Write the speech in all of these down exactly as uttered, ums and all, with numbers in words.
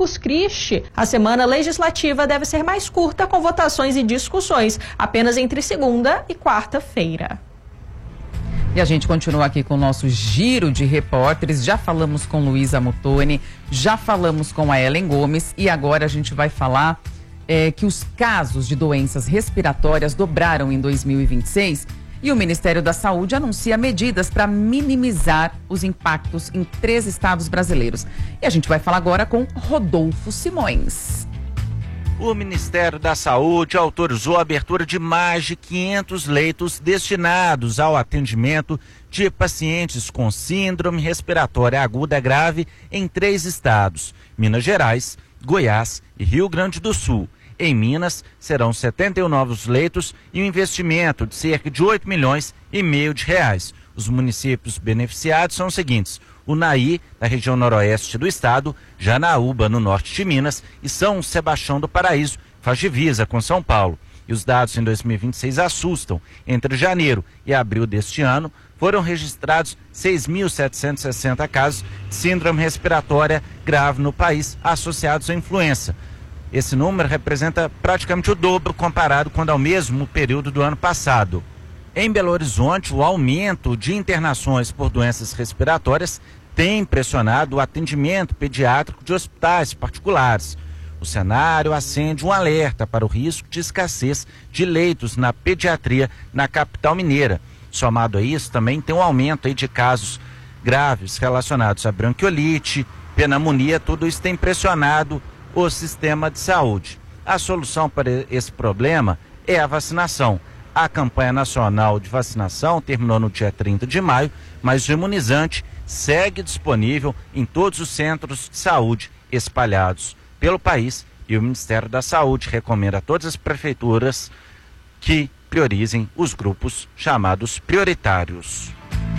Corpus Christi. A semana legislativa deve ser mais curta, com votações e discussões apenas entre segunda e quarta-feira. E a gente continua aqui com o nosso giro de repórteres. Já falamos com Luísa Muttoni, já falamos com a Ellen Gomes e agora a gente vai falar é, que os casos de doenças respiratórias dobraram em dois mil e vinte e seis e o Ministério da Saúde anuncia medidas para minimizar os impactos em três estados brasileiros. E a gente vai falar agora com Rodolfo Simões. O Ministério da Saúde autorizou a abertura de mais de quinhentos leitos destinados ao atendimento de pacientes com síndrome respiratória aguda grave em três estados: Minas Gerais, Goiás e Rio Grande do Sul. Em Minas, serão setenta e um novos leitos e um investimento de cerca de oito milhões e meio de reais. Os municípios beneficiados são os seguintes: Unai, na região noroeste do estado, Janaúba, no norte de Minas, e São Sebastião do Paraíso, faz divisa com São Paulo. E os dados em dois mil e vinte e seis assustam. Entre janeiro e abril deste ano, foram registrados seis mil setecentos e sessenta casos de síndrome respiratória grave no país associados à influenza. Esse número representa praticamente o dobro comparado com o mesmo período do ano passado. Em Belo Horizonte, o aumento de internações por doenças respiratórias tem pressionado o atendimento pediátrico de hospitais particulares. O cenário acende um alerta para o risco de escassez de leitos na pediatria na capital mineira. Somado a isso, também tem um aumento aí de casos graves relacionados a bronquiolite, pneumonia. Tudo isso tem pressionado o sistema de saúde. A solução para esse problema é a vacinação. A campanha nacional de vacinação terminou no dia trinta de maio, mas o imunizante segue disponível em todos os centros de saúde espalhados pelo país, e o Ministério da Saúde recomenda a todas as prefeituras que priorizem os grupos chamados prioritários.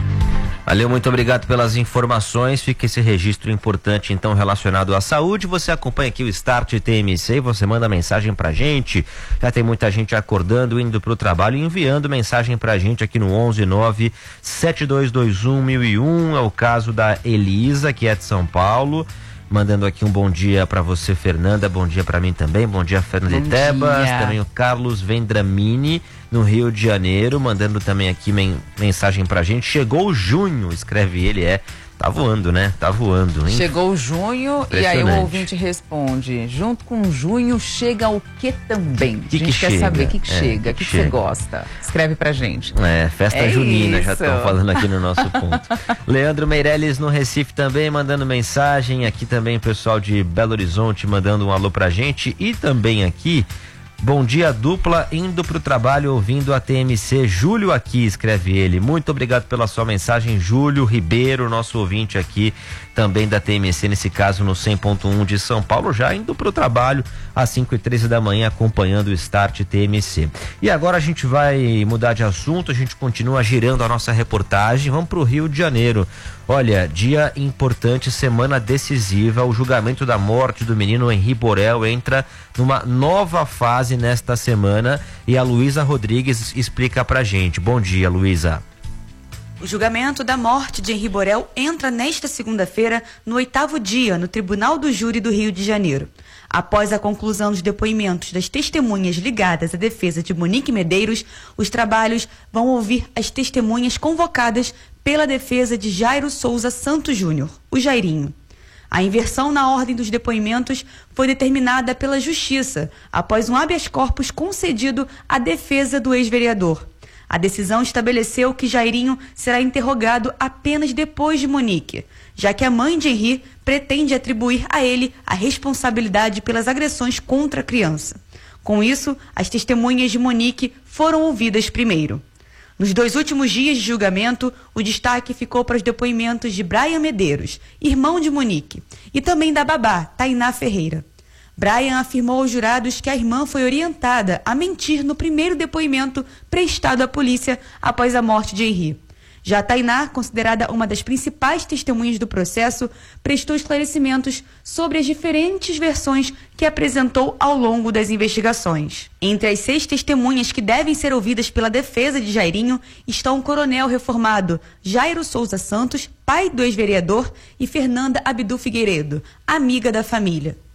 Valeu, muito obrigado pelas informações. Fica esse registro importante, então, relacionado à saúde. Você acompanha aqui o Start T M C e você manda mensagem pra gente. Já tem muita gente acordando, indo pro trabalho e enviando mensagem pra gente aqui no onze nove sete dois dois um mil e um. É o caso da Elisa, que é de São Paulo. Mandando aqui um bom dia para você, Fernanda. Bom dia para mim também. Bom dia, Fernanda de Tebas. Também o Carlos Vendramini, no Rio de Janeiro, mandando também aqui men mensagem pra gente. Chegou junho, escreve ele, é. Tá voando, né? Tá voando, hein? Chegou junho e aí o ouvinte responde: junto com junho chega o que também? Que a gente que quer chega? saber o que, que É, chega, o que, que, que você gosta. Escreve pra gente. É, festa é junina, isso. já estão falando aqui no nosso ponto. Leandro Meirelles no Recife também mandando mensagem. Aqui também o pessoal de Belo Horizonte mandando um alô pra gente. E também aqui, bom dia dupla, indo pro trabalho ouvindo a T M C. Júlio aqui, escreve ele. Muito obrigado pela sua mensagem, Júlio Ribeiro, nosso ouvinte aqui também da T M C, nesse caso no cem ponto um de São Paulo, já indo pro trabalho às cinco e treze da manhã, acompanhando o Start T M C. E agora a gente vai mudar de assunto, a gente continua girando a nossa reportagem, vamos pro Rio de Janeiro. Olha, dia importante, semana decisiva, o julgamento da morte do menino Henri Borel entra numa nova fase nesta semana e a Luísa Rodrigues explica pra gente. Bom dia, Luísa. O julgamento da morte de Henri Borel entra nesta segunda-feira no oitavo dia no Tribunal do Júri do Rio de Janeiro. Após a conclusão dos depoimentos das testemunhas ligadas à defesa de Monique Medeiros, os trabalhos vão ouvir as testemunhas convocadas pela defesa de Jairo Souza Santos Júnior, o Jairinho. A inversão na ordem dos depoimentos foi determinada pela Justiça após um habeas corpus concedido à defesa do ex-vereador. A decisão estabeleceu que Jairinho será interrogado apenas depois de Monique, já que a mãe de Henri pretende atribuir a ele a responsabilidade pelas agressões contra a criança. Com isso, as testemunhas de Monique foram ouvidas primeiro. Nos dois últimos dias de julgamento, o destaque ficou para os depoimentos de Brian Medeiros, irmão de Monique, e também da babá, Tainá Ferreira. Brian afirmou aos jurados que a irmã foi orientada a mentir no primeiro depoimento prestado à polícia após a morte de Henri. Já Tainá, considerada uma das principais testemunhas do processo, prestou esclarecimentos sobre as diferentes versões que apresentou ao longo das investigações. Entre as seis testemunhas que devem ser ouvidas pela defesa de Jairinho estão o coronel reformado Jairo Souza Santos, pai do ex-vereador, e Fernanda Abdu Figueiredo, amiga da família.